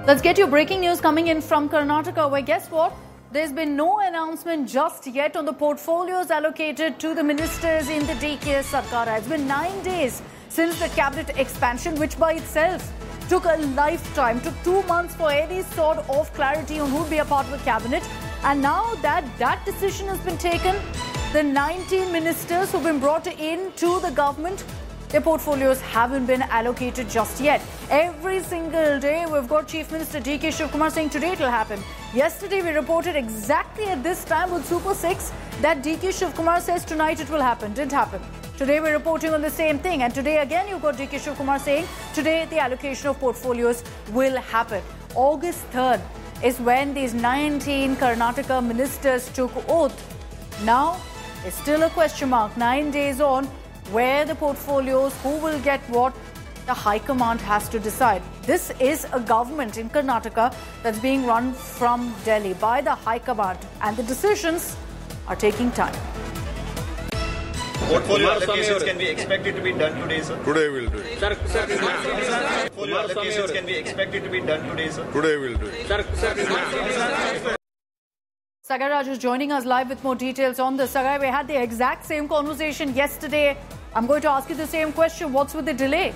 Let's get you breaking news coming in from Karnataka, where guess what? There's been no announcement just yet on the portfolios allocated to the ministers in the DK Sarkar. It's been 9 days since the cabinet expansion, which by itself took a lifetime, took 2 months for any sort of clarity on who would be a part of the cabinet. And now that that decision has been taken, the 19 ministers who've been brought in to the government, their portfolios haven't been allocated just yet. Every single day we've got Chief Minister DK Shivkumar saying today it will happen. Yesterday we reported exactly at this time with Super 6 that DK Shivkumar says tonight it will happen. Didn't happen. Today we're reporting on the same thing, and today again you've got DK Shivkumar saying today the allocation of portfolios will happen. August 3rd is when these 19 Karnataka ministers took oath. Now it's still a question mark 9 days on where the portfolios, who will get what, the High Command has to decide. This is a government in Karnataka that's being run from Delhi by the High Command, and the decisions are taking time. Portfolio allocations can be expected to be done today, sir? Today we'll do it. Portfolio allocations can be expected to be done today, sir? Today we'll do it. Sagai Raj is joining us live with more details on this. Sagai, we had the exact same conversation yesterday. I'm going to ask you the same question. What's with the delay?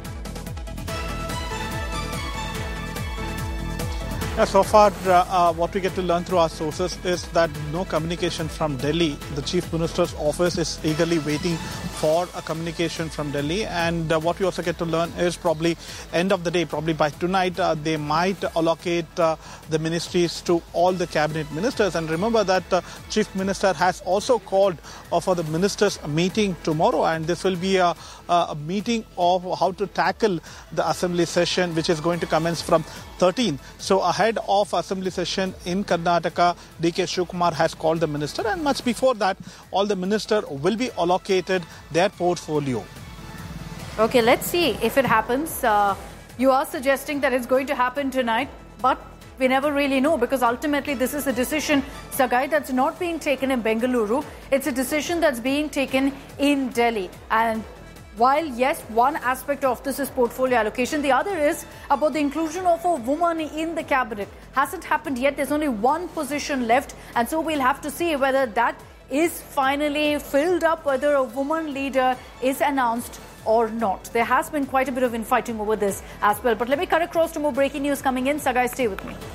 So far, what we get to learn through our sources is that no communication from Delhi. The Chief Minister's office is eagerly waiting for a communication from Delhi. And what we also get to learn is probably end of the day, probably by tonight, they might allocate the ministries to all the cabinet ministers. And remember that Chief Minister has also called for the ministers meeting tomorrow. And this will be a meeting of how to tackle the assembly session, which is going to commence from 13. So ahead of assembly session in Karnataka, DK Shivkumar has called the minister, and much before that, all the minister will be allocated their portfolio. Okay, let's see if it happens. You are suggesting that it's going to happen tonight, but we never really know, because ultimately this is a decision, Sagai, that's not being taken in Bengaluru. It's a decision that's being taken in Delhi. And while, yes, one aspect of this is portfolio allocation, the other is about the inclusion of a woman in the cabinet. Hasn't happened yet. There's only one position left. And so we'll have to see whether that is finally filled up, whether a woman leader is announced or not. There has been quite a bit of infighting over this as well. But let me cut across to more breaking news coming in. Sagai, stay with me.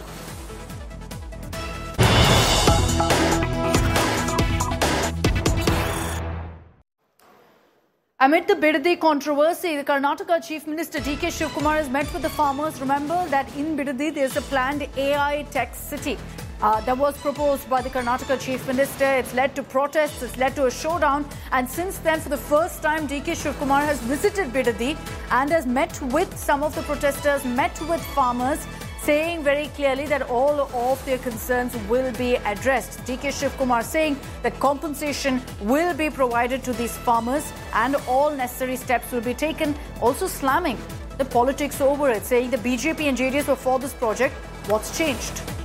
Amid the Bidadi controversy, the Karnataka Chief Minister DK Shivkumar has met with the farmers. Remember that in Bidadi there is a planned AI tech city that was proposed by the Karnataka Chief Minister. It's led to protests, it's led to a showdown, and since then, for the first time, DK Shivkumar has visited Bidadi and has met with some of the protesters, met with farmers, saying very clearly that all of their concerns will be addressed. DK Shivkumar saying that compensation will be provided to these farmers and all necessary steps will be taken, also slamming the politics over it, saying the BJP and JDS were for this project. What's changed?